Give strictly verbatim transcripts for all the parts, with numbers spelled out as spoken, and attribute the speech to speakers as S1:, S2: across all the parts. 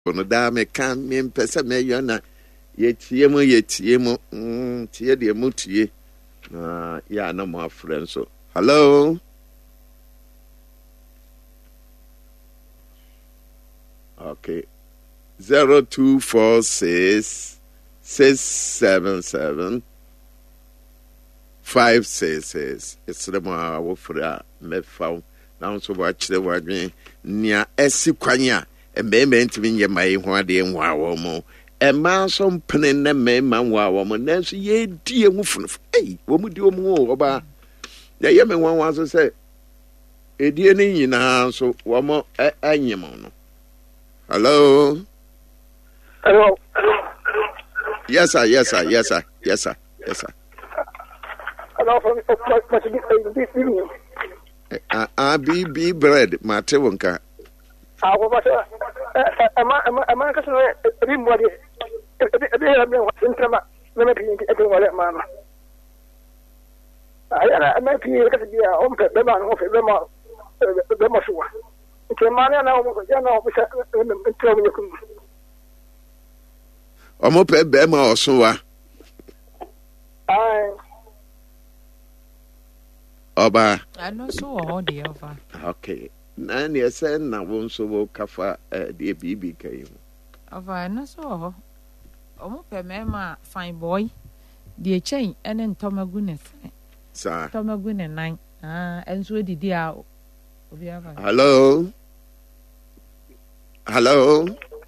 S1: no da me kan me mpese me yona ye tie mu ye tie mu mm tie de mu tie na ya na mo friend so hello okay zero two four six six seven seven five six six it's the mo wo fra me fa na so wa kire wa dwen nia esi kwanya embeme ntimi nye mai ho ade nwa wo mo ema so mpene na mema nwa wo mo na so ye die mu funu ei wo mu die mu wo ba ya ye me wan wan so say edie ni nyina so wo mo anyem no hello
S2: hello
S1: yes sir yes sir yes sir yes sir yes sir
S2: hello from this evening
S1: ah ah b b bread mate wonka
S2: ah wo ba ama ama ama ka so ri mo de e be ya me wa sintrama na me pin e be wala ma ma ah ya na me pin ka se dia o mpe be ma no fe be ma be ma suwa ke ma na na o mo ja na o fe me tro me ku
S1: o mo pe be ma o suwa
S2: ai
S1: oba
S3: ano so o de over
S1: okay na ne ese na won so wo kafa de bibi kai
S3: over no so ho o mo pe me ma fine boy de chain ene ntomagu ne
S1: sa
S3: ntomagu ne nine ah enso didi a obi ava
S1: hello hello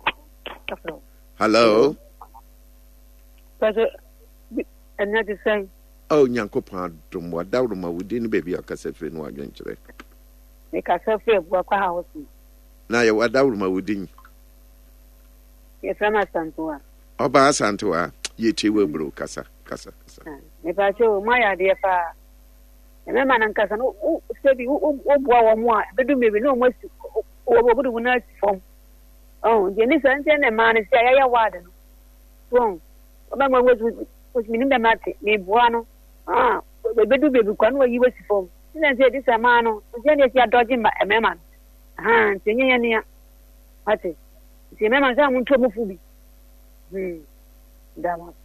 S1: hello
S2: but and not the same
S1: oh nyankopon dum wa dawro ma wudi ni baby akasa fere no adwen kire
S2: me kasa fere bua kwa house
S1: na ye wa dawro ma wudi
S2: ye sama santua
S1: oba santua ye chewe bro kasa kasa kasa
S2: me pa cho ma ya de fa me ma nan kasa no se bi o bua wo mo a bedu me bi no mo si o bo bedu na si fom oh je ni san je ne ma ne se ya ya wa de no so o ma mo wo was minim da mate me bua no ah bedu bedu kwa no yi wo si fom nse se dis amano je ne si adoji ma emema ah ntenye ya ne ate si emema za mu nto mu fubi hmm da ma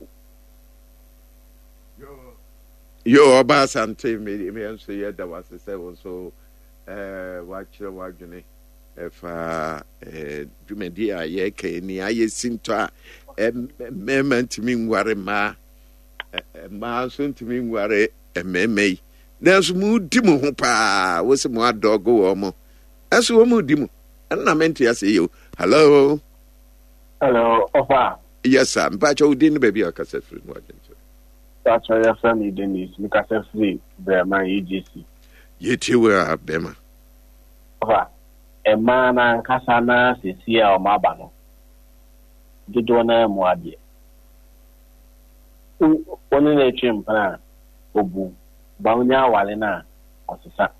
S1: yo oba sante me me enso ye da wase se won so eh wa kire wa dwene e fa eh dwumedi a ye ke ni aye sinto a emema ntimi nware ma ma so ntimi nware ememei nanso mu di mu ho pa wo se mu adogo wo mo aso wo mu di mu na mente ya se yo hello
S4: hello ofa
S1: yes sir mpa cho di ni baby akasa free no agent
S4: that's why your son Dennis me kasa free be man E G C
S1: yetiwe abema
S4: ofa e man na kasa na sesia o maba no dodo na mu ade oni na etwem pa obu ba onya wale na osisa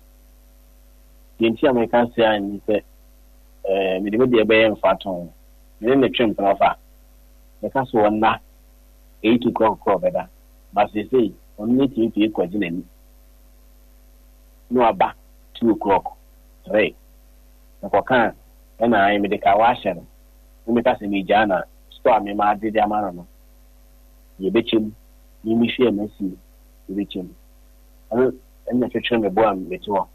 S4: yenti American say ani se eh me de me be mfaton me ne twem pa fa me ka so na eight o'clock ko beda ba se sei oni ti ti ko jina ni no aba two o'clock three na ko kan na ai me de ka wa shere me ka se mi jana store me ma de de amara no ye bechem ni mi hwe amasi ye bechem ano enya twetwe me bo am betiwo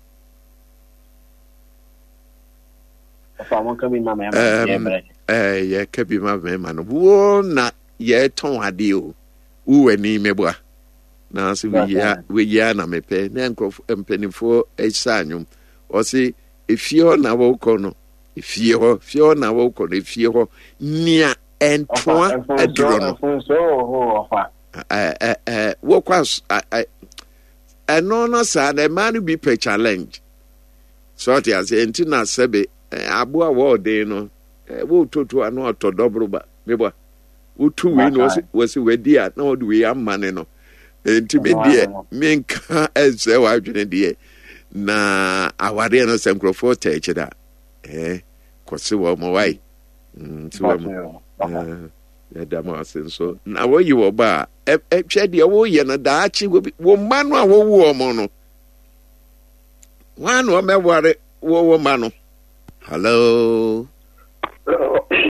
S4: afa mon kami mama ya me
S1: eh ye kabi ma me ma no wo na ye ton ade o wo ani meboa na so we ya we ya na mepe na nkofo mpanifo esanwum o se efie na wo ko no efie ho fie na wo ko no efie ho nia entwa aduro no
S4: so ho ofa
S1: eh eh eh wo kwas eno no sa the man be per challenge so it as enti na sebe abo a wo de no wo toto ano atodobro ba mebo wo tu we no wo se wedi a na wo de we amane no enti be de menka eze wa dwene de na aware no semkrofo teche da eh kwose wo mo wai nti wo mo ya da ma senso na wo yi wo ba e twa de wo ye na da achi wo ma no a wo wo mo no wa no me ware wo wo ma no hello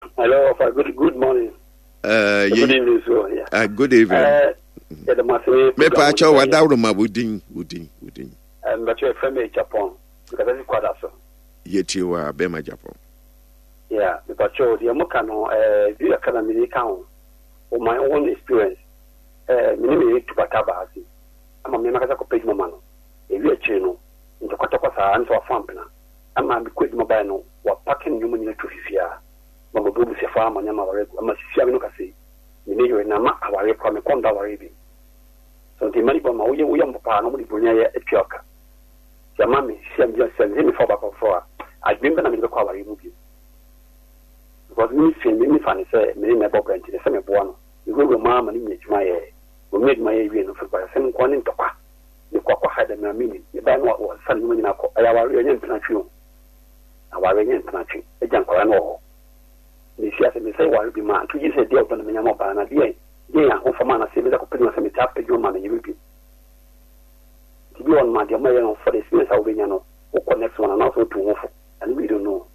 S1: good evening,
S5: sir.
S1: Uh, good evening. Uh, me pa cha wa dawro ma budin budin budin.
S5: Um, but you're from Japan because that's quite awesome.
S1: Yeti wa be ma Japan.
S5: Yeah, but you the Americano uh you can American on my own experience. Uh, me me to bakaba asi. Ama me makasa ko page mama no. E wi achi no. Nto kwatokwa sa anto afampena. Ama me kwedi mobile no wa packing nyumu ni to fifia. Mama bubu se fa ama nyama ware ama sisia me no kase. Me ne yo na ma aware kwa me konda ware bi. So the money from Oya William Papa, nobody Bunya Etioka. Yamami, Sam just sends him for back for. I've been going to call a movie. Because me, me, funny say, me never went to the same one. You go with mamma and image my air. We made my area for by sending one in Topa. The Quack had a minute. The band was sending me in a Arian Penatio. Our Arian Penatio, a junk or an all. The C S M say, why be man? Two years a day open the Minamapa and a day. Yeah, for man, I say that opinion of me tap to your man and you repeat. To be on my dear man for the experience of Vignano, who connects one and also to Wolf, and we don't know.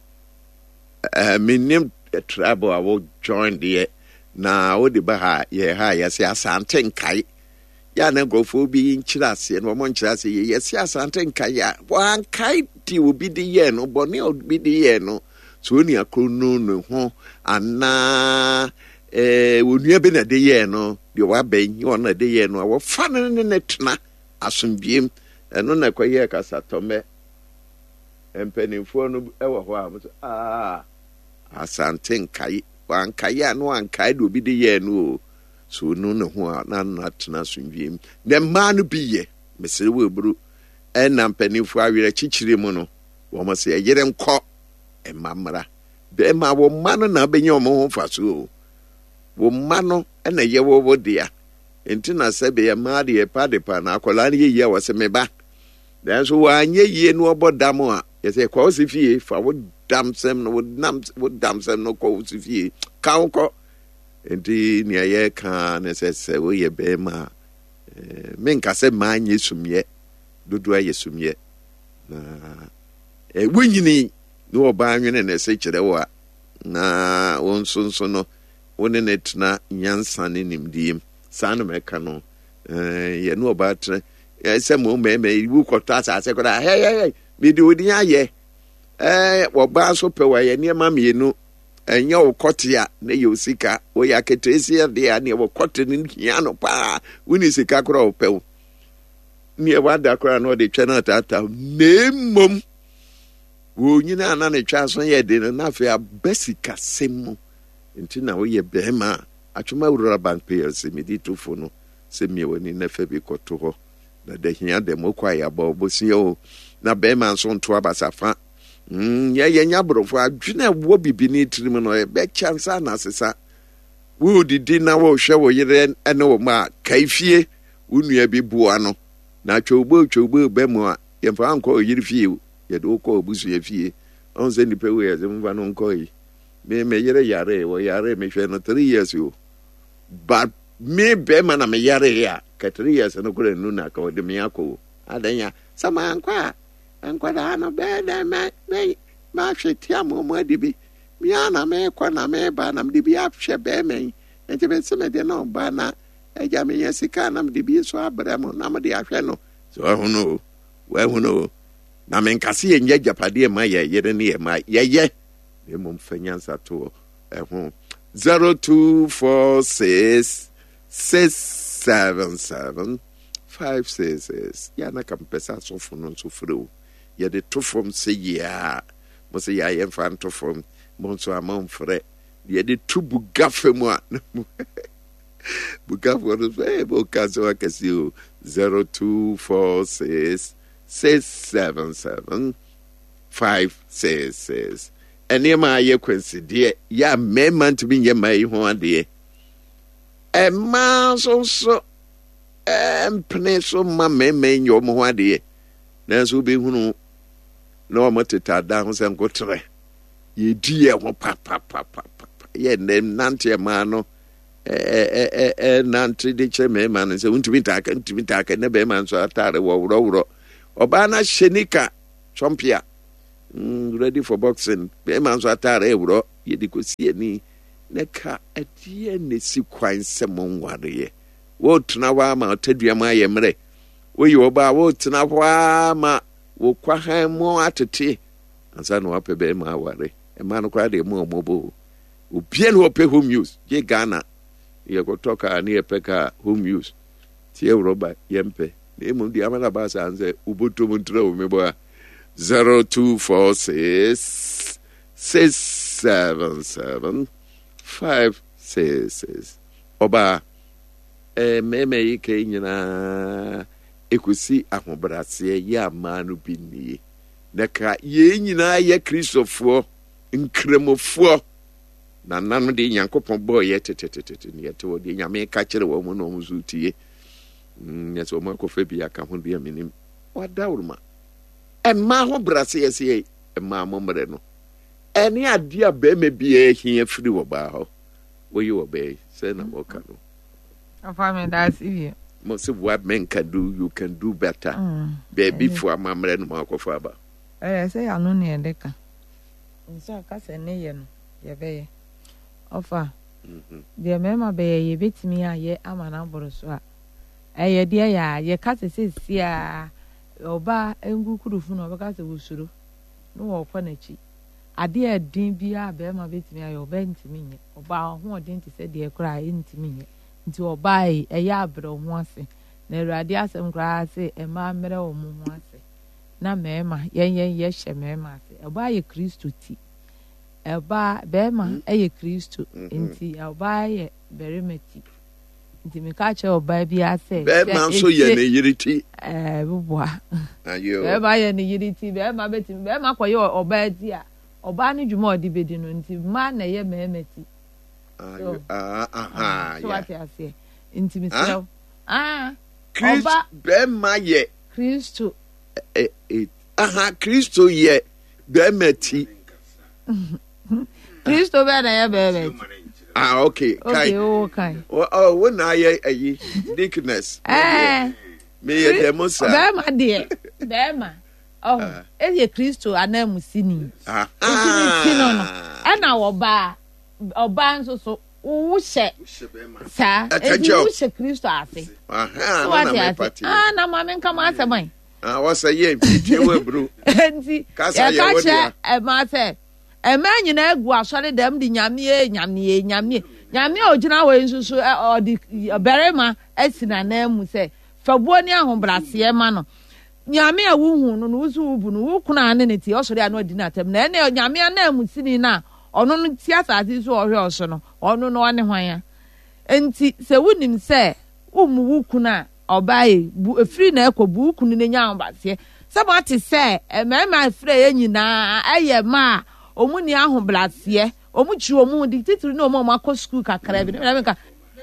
S1: I mean, name a trouble I will join the now the Baha, yeah, yes, yes, Santen Kai. Yana go for being Chilasi and one Chilasi, yes, yes, Santen Kaya. One kite will be the yeno, Bonnie will be the yeno. So near Kuno, no, and na. Eh, when you have been a day, no, you are being you on a day, no, our fun in it, na, assume, and on a quiet casatome, and penny for no ever. Ah, Asantin Kai, one Kayan, one Kai will be the year, no, so no, no, none not nasum. The man be ye, Mister Wilbur, and I'm penny for a chichimono, one must say a year and caught, and mamma. Then my woman and I be your mom for so. Wo mano na ye wo wo dia enti na se be ye ma de pa de pa na akola ne ye wo se me ba dan so wa anye ye no obodam a ye se kwa se fie fa wo dam sem no wo nam wo dam sem no kwa se fie ka wo enti ne ye ka ne se se wo ye be ma eh men ka se ma anye sumye dodo aye sumye na e wunyini no oba anwene na se kire wo a na won sonso no wone net na nyansa ne nimdiem sanu meka no eh ye no obatre e se mo me me wu kwota asa kwota hey hey hey me di odi aye eh wo ba so pe wa ye ne ma me nu enye wo kote a na ye osika wo ya ketesi de a ne wo kote ne hia no pa woni sika kora wo pe wo ne wa da kora no de twa na tata nemom wo nyina na ne twa so ye de na afi abasika semu nti na wo ye behema atwoma wura bank payers me di tofo no se me woni na fa bi koto ho na da hia de mo kwa ya ba obosi o na behema nso nto abasafa mm ye ye nya brofo adwena wo bibini tirim no e be chance na sesa wo didi na wo hwe wo yere ene wo ma kaifie unua bi bua no na twogbo twogbo be mo a ye fa anko yiri fie ye do ko obusu ye fie on se ni pe we ye mva no nko yi me me yere yare wo yare me hwe no three years yo but me be ma na me yare ya ka three years no kure nu na ka de me akọ adanya sama ankwa ankwa da no be da me me ma hwe tia mo mo adibi mi ana me kwa na me ba na me bi ahwe be me enti be se me de no ba na eja me yesika na me bi so abramo na me de ahwe no so hu no we hu no na me nkase ye nya japade ma ye yere ne ye ma ye ye Mum Fenyansa to uh, zero two four six six seven seven five six six. Yana Campesa so for non so fru. Ya de two from say ya must ya yen fan to from Monso among fre. Ya de two bugafemwa bugafo no say bokazo akasio zero two four six six seven seven five six six. Enema ye kwensi de ya mema ntimi nye mai ho ade e ma so so em pne so ma mema nyo mo ho ade na so be hunu na o mateta da ho se nkotre ye di ye ho pa pa pa pa ye nem nante ma no eh eh eh eh nante de che mema no se ntimi taka ntimi taka na be ma so atare wo wuro wuro oba na shenika chompia Mm, ready for boxing. Be man so atare ebro ye di ko sie ni neka ɛdeɛ ne si kwan sɛ mo nwareɛ wotena hɔ ama ɔtaduama ayɛ mmerɛ woyi ɔba wotena hɔ ama wokwa han mo atete ansa na wapɛ bɛrima aware ɛma no koraa deɛ mu ɔmɔbɔ obia ne wɔpɛ home use gye Ghana yɛkɔtɔ kaa ne yɛpɛ kaa home use tie rɔba yɛmpɛ na emu deɛ amana ba sa ansɛ wobɔtɔ mu ntura wo mebɔ a zero two four six six seven seven five six six ɔba eh mɛmɛ yi ka nyinaa ekusi ahobraseɛ yɛ ama no bi nie na ka yɛ nyinaa yɛ kristofoɔ nkramofoɔ na nanu de Nyankopɔn bɔ yɛ tetetetete ne yɛte wɔ de Nyame ka kyerɛ wɔ mu na ɔmo so tie mm yɛ so ɔmo akɔfa bi aka ho de aminim wadawruma ɛma ho brase yɛ sɛ ɛma momre no ɛne ade a bɛma bi ɛhia firi wɔ ba hɔ woyi wɔ bɛ sɛ na wɔka no
S3: afa me da si
S1: mo se what men can do you can do better baby for amamre no ma akɔfa ba
S3: eh sɛ ya no ne edeka nso aka sɛ ne yɛ no yɛ bɛyɛ ofa de mema bɛyɛ yɛ betimi ayɛ amana boro so a ɛyɛ de ya yɛ ka sɛ sɛ a oba engukurufu no ɔbɛka sɛ wosuro no wɔ kɔ n'akyi ade a din bi a bɛma betimi ayɛ ɔbɛ ntimi nyɛ ɔba ho ɔden te sɛ de kora ntimi nyɛ nti ɔba yi ɛyɛ abrɛ ho ase na Awurade asɛm koraa sɛ ɛma mmerɛ wɔ mo ho ase na mɛma yɛn yɛn yɛ hyɛ mɛma ase ɔba yɛ Kristo ti ɛba bɛma ɛyɛ Kristo nti ɔba yɛ bɛrima ti nti me ka kyerɛ ɔba bi asɛ
S1: bɛma nso yɛ ne yiri ti
S3: ɛɛ boboa
S1: ayo
S3: bɛma yɛ ne yiri ti bɛma bɛti bɛma kɔyɛ ɔba ti a ɔba ne dwuma ɔde bedi no nti ma na yɛ mɛma ti
S1: ayo ah ah
S3: so what you say nti me sɛ ah
S1: Kristo bɛma yɛ
S3: Kristo
S1: eh eh aha Kristo yɛ bɛma ti
S3: Kristo bɛ na yɛ bɛma ti
S1: ah okay
S3: okay oh kai
S1: oh wo na yɛ ayi dickness
S3: eh
S1: me yɛ demosa
S3: bɛma deɛ bɛma oh ɛyɛ Kristo anamusini
S1: ah
S3: ti no no ɛna wɔba ọba nso so wo hyɛ saa edi wo hyɛ Kristo ase
S1: aha na me party
S3: ah na ma me nka ma asɛman
S1: ah wasa ye fitie we bro
S3: enti
S1: kasa ye wo dia
S3: e ma sɛ e ma nyina egu asɔre dɛm di nyame e nyame e nyame nyame a ogyina hɔ nso so ɔdi berema asina na mu sɛ fabuo ni ahobrase ma no nyame a wo hu no no wo so wo bu no wo kuna ne ne ti ɔsɔre a no adi na tem na ene nyame na mu sini na ono no ti asase so ɔhwɛ ɔso no ono no ɔne hwan ya enti sɛ wunim sɛ umu wukuna ɔbaaye bu efiri na ekɔ bu wukunu ne nya ahobrase sɛ mo ate sɛ ɛmɛɛma efiri yɛ nyinaa ɛyɛ ma omu ni ahobrase omu chi omu di titiri na omu akɔ school kakra bi na meka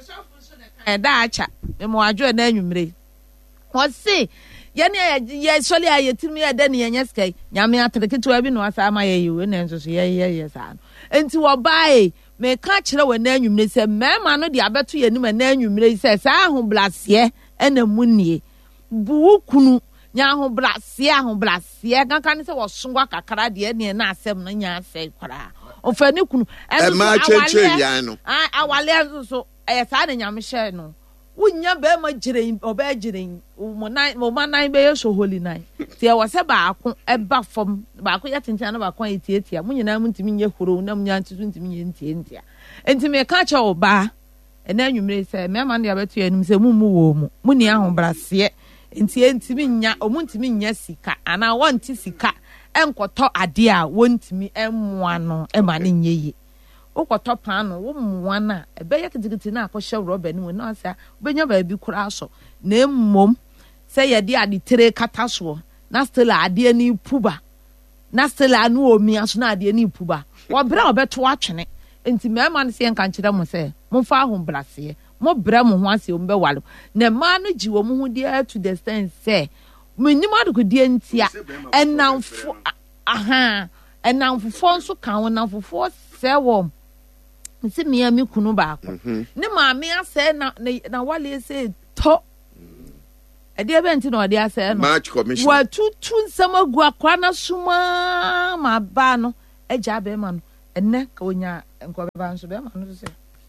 S3: ɛda acha me mo adwo na anwumre wɔse yɛne yɛ sɔle a yɛtimi yɛ dɛ ne yɛnyɛ skai nyame atereketewa bi no asa ama yɛ yiwe ne nso so yɛ yɛ yɛ saa no enti wɔbae me ka kyerɛ wɔ na anwumre sɛ mɛma no de abɛto yɛ nim na anwumre sɛ saa ahobrase ɛna mu nie bu kunu nya ahobrase ahobrase kanka ne sɛ wɔsongwa kakra de ne na asɛm no nya asɛ kwara ɔfa ne kunu
S1: ɛno so awale yan no
S3: awale nso so ɛyɛ saa ne nyame hyɛ no wunya be ma giren oba giren mo nan mo manan be yeso holy nine tie wo se baako e ba fom baako ya tintia na baako etietia mo nyina mu ntimi nye horo na mo nya ntutu ntimi nye ntie ntia enti me ka cha oba ena anwumre se me ma na ya betu anum se mu mu wo mu mu ni ahobrase enti ntimi nya o mu ntimi nya sika ana wonti sika enkoto ade a wontimi emmoa no e ma ne nyeye ukɔtɔ pan no wo mmoa na ɛbɛyɛ kitikiti na akɔhyɛ rɔba no na asa obenya baabi kura aso na mmom sɛ yɛde ade tere kata so na still ade ani puba na still anu omi aso na ade ani puba wɔbrɛ ɔbɛto atwene enti mɛma no sɛ nka nkyerɛ mo sɛ momfa ahobrase mo brɛ mo ho ase o mbɛwalo na ma no gyi wo mo ho dia to the sense sɛ menim adokodie ntia ɛnamfo aha ɛnamfo nso ka wo namfo sɛ wɔ nti mia mi kunu baako ne maame asɛ na na wale sɛ to ɛde ebe nti na ɔde asɛ no
S1: match commission
S3: wa tutu nsɛm agu akwa na suma ma ba no agya be ma no enne ka onya enko beba nso be ma no se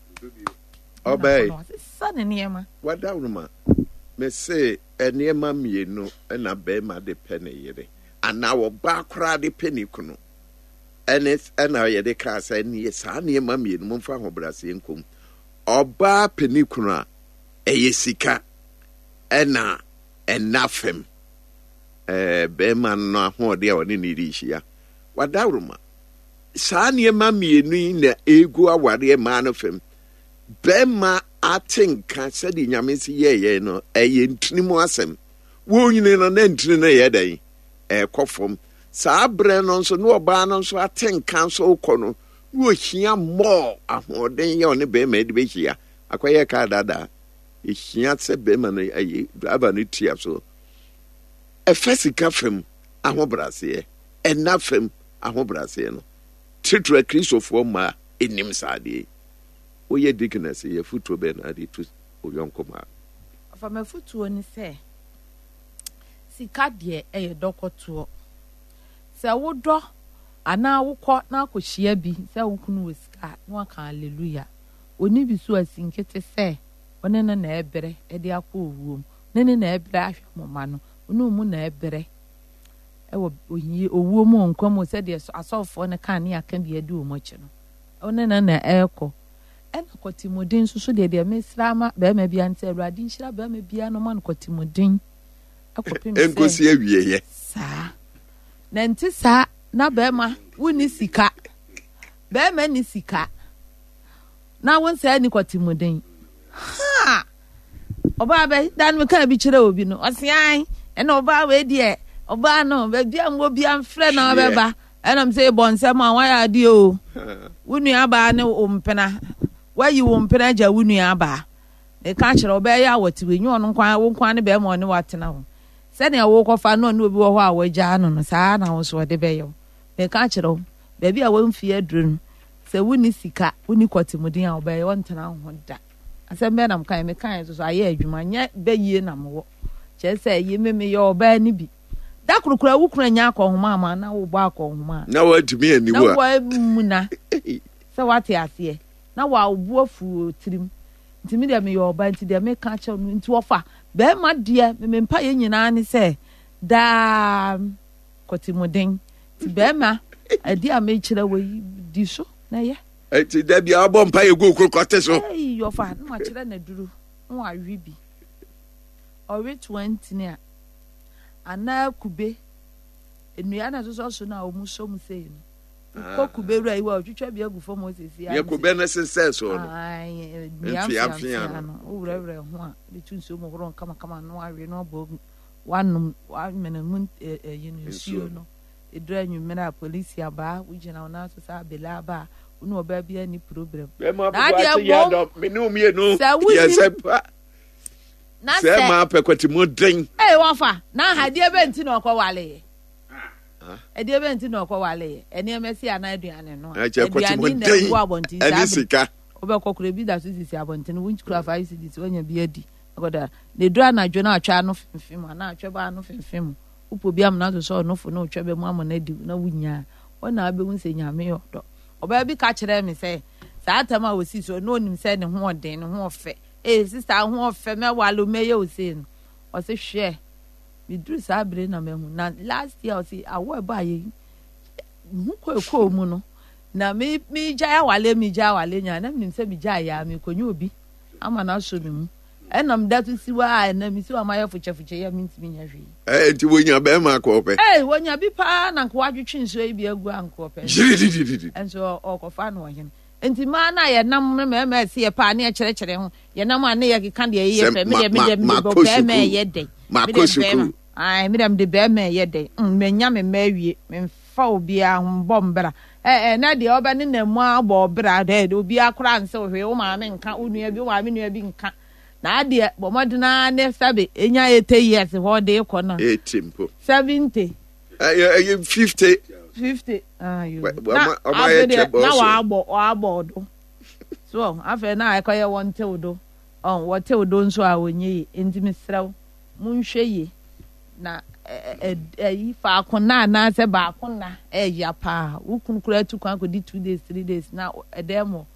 S1: obey
S3: sa ne niema
S1: wada woma me say eniema mienu na be ma de pene yire ana wo ba kra de pene kuno ene na ye de ka sa ni sa niema mienu mo fa hobrase enkom oba pene kuno a eye sika ena enafem eh be ma no ahode a woni ni ri hia wada woma saa niema mienu na egu aware ma no fem bema atinka sedi nyame si yeye no eye ntinimu asem wo nyine no na ntini na ye dan e kofom saa bre no nso no oba no nso atinka nso ukono wo hia mo ahoden ye one bema edi be hia akoye ka dada e hia se bema no eye aba no tia so efesika fem ahobrase e na fem ahobrase no titwa kristofo ma enim saade oye dickness ye futuo be na de tu oyonkoma
S3: afa ma futuo ni se sika de e dokoto se wodo ana wokọ na akohia bi se wokunu wesika no aka hallelujah oni bi so asinkete se one na na ebere e de akọ owuom ne ne na ebere ahwemoma no onu mu na ebere e wo oyi owuom onkom se de asofo ne kan ne aka bi ade omochi no one na na ekọ ena kotimodin so so de de mesrama be ma bia nte awrade nhira be ma bia no man kotimodin akopim se
S1: enkosi awie ye
S3: sa na nti sa na be ma woni sika be ma ni sika na won se ni kotimodin ha oba be dan me kan bi kire obi no osian ena oba we de oba no be bia ngo bia mfre na be ba ena mse bonsem a wa ya de o woni aba ne ompena wayi wo mpena ja wunu aba e ka kire obey awati wenyu ono nkwan wo nkwan ne be ma one watena ho se ne wo kofa no no obi wo ho a waja no no saa na wo so de be yo e ka kire be bia wo mfie aduru se wuni sika wuni kwatimudin a obey won tena ho da asem be na mkan me kan so so aye adwuma nya be yie na mo che se ye meme yo obey ni bi da kurukura wukura nya akohoma ama na wo bo akohoma
S1: na watumi aniwu
S3: na wo muna se wate ase na wa obuo fu tirim ntimi de me yo ba nti de me ka che no nti wofa be ma de me mpa ye nyina ne se da kotimodin ti be ma adi a me kire we di so na ye
S1: enti da bia abo mpa ye go kokote so
S3: eh yo fa na kire na duru no wa wi bi ori twenty ne ana kube enua na so so na omu so mu sei no kokube ru ayiwa otwetwa bia gu fo Moses ya
S1: ye kube na sense so no
S3: ai
S1: enti afia no
S3: owurewure ho a de tunso mo horo kama kama no awe no bo wanum wa mena mun yin suo no edra nwumena police aba ugina na so sa bela ba unu oba bia ni problem
S1: na de ya do me no me no yes na se ma pekwati modin
S3: eh wafa na hade ebe nti na okwale edi ebe nti na okwale eni emesi ana aduane no
S1: aduane na wo abonti ani sika
S3: obekokure bi da so sisi abonti no wunchi kura five cedis wonya bi adi agoda ne dura na dwo na atwa no fimfim na atwa ba no fimfim upo bi am na so no fo no atwa be mu am na di na wunya ona abe wunse nyame yodo oba bi ka kire me say saa atama wo si so no nim say ne ho odin ne ho ofe eh sister ho ofe me walo meye o se no o se hwe mi duru saa bre na mehu na last year o se awo ba ye hu ko ko mu no na mi mi jaya wale mi jaya wale nya na mi se mi jaya mi konyo obi ama na so mi mu enam datu siwa na mi siwa ma ya fuche fuche ya mi ntimi nya hwe
S1: eh nti wonya be ma ko pe
S3: eh wonya bi pa na ko adwetwe nso e bi agu anko pe enso okofa no hin enti ma na ye nam me me se ye pa na ye kire kire ho ye nam ane ye ka de ye fe me de me de me bo pe me ye de
S1: makosuku
S3: ai me dem de be me ye de me nya me ma wie me fa obi a ho bombra eh eh na de oba ne na mu abo bra de obi akora nse hwe wo ma me nka onua bi wo ma me nua bi nka na de bomodina ne sabe enya eighty years ho de ko na
S1: eighty mpo
S3: seventy
S1: eh fifty
S3: fifty ah you
S1: na
S3: wa abo wa abo do so afa na akoye won tewdo on wo tewdo nso a wonye enti misraw munhwe ye na ɛyi faako na anaasɛ baako na ɛyɛ paa wo kunu kura tu kwan akɔdi two days three days na ɛdɛm mo